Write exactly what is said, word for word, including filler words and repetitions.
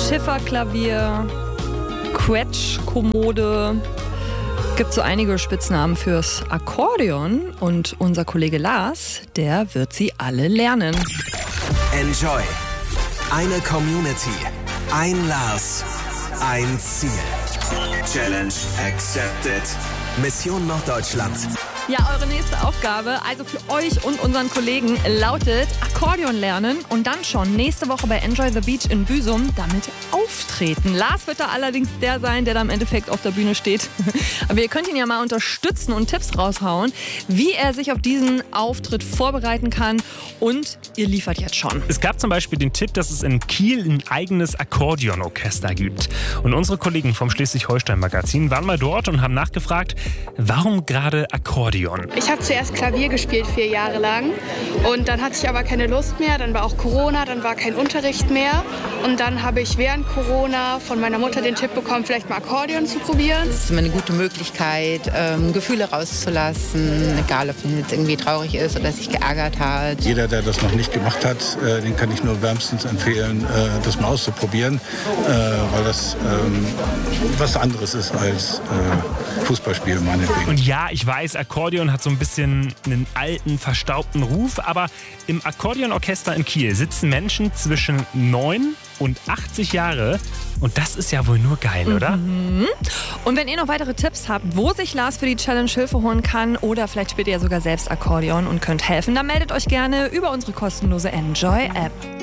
Schifferklavier, Quetschkommode. Gibt so einige Spitznamen fürs Akkordeon und unser Kollege Lars, der wird sie alle lernen. Enjoy. Eine Community. Ein Lars. Ein Ziel. Challenge accepted. Mission Norddeutschland. Ja, eure nächste Aufgabe, also für euch und unseren Kollegen, lautet Akkordeon lernen und dann schon nächste Woche bei Enjoy the Beach in Büsum damit auftreten. Lars wird da allerdings der sein, der da im Endeffekt auf der Bühne steht. Aber ihr könnt ihn ja mal unterstützen und Tipps raushauen, wie er sich auf diesen Auftritt vorbereiten kann, und ihr liefert jetzt schon. Es gab zum Beispiel den Tipp, dass es in Kiel ein eigenes Akkordeonorchester gibt. Und unsere Kollegen vom Schleswig-Holstein-Magazin waren mal dort und haben nachgefragt, warum gerade Akkordeon? Ich habe zuerst Klavier gespielt, vier Jahre lang. Und dann hatte ich aber keine Lust mehr. Dann war auch Corona, dann war kein Unterricht mehr. Und dann habe ich während Corona von meiner Mutter den Tipp bekommen, vielleicht mal Akkordeon zu probieren. Es ist immer eine gute Möglichkeit, ähm, Gefühle rauszulassen. Egal, ob man jetzt irgendwie traurig ist oder sich geärgert hat. Jeder, der das noch nicht gemacht hat, äh, den kann ich nur wärmstens empfehlen, äh, das mal auszuprobieren. Äh, weil das ähm, was anderes ist als äh, Fußballspiel, meinetwegen. Und ja, ich weiß, Akkordeon hat so ein bisschen einen alten, verstaubten Ruf, aber im Akkordeonorchester in Kiel sitzen Menschen zwischen neun und achtzig Jahre. Und das ist ja wohl nur geil, oder? Mhm. Und wenn ihr noch weitere Tipps habt, wo sich Lars für die Challenge Hilfe holen kann, oder vielleicht spielt ihr ja sogar selbst Akkordeon und könnt helfen, dann meldet euch gerne über unsere kostenlose Enjoy-App.